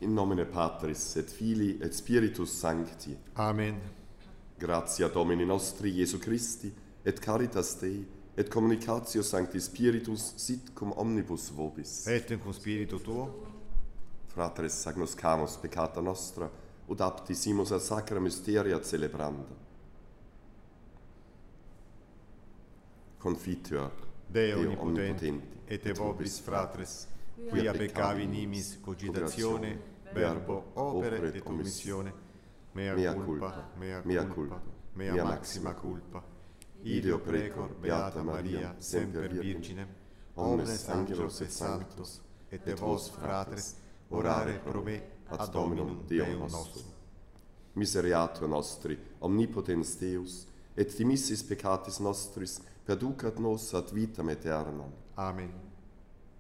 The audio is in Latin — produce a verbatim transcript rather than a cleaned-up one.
In nomine Patris et Filii et Spiritus Sancti. Amen. Gratia Domini nostri Iesu Christi, et caritas Dei, et communicatio Sancti Spiritus sit cum omnibus vobis. Et cum spiritu tuo, Fratres agnoscamus peccata nostra, ut aptisimus a sacra mysteria celebranda. Confitur Deo omnipotenti, et vobis fratres, quia peccavi nimis cogitatione, verbo, opere et omissione, mea culpa, mea culpa, mea maxima culpa. Ideo precor Beata Maria, semper Virginem, omnes angelos et sanctos, et vos fratres, orare pro me ad Dominum Deum nostrum. Misereatur nostri, omnipotens Deus, et dimissis peccatis nostris, perducat nos ad vitam aeternam. Amen.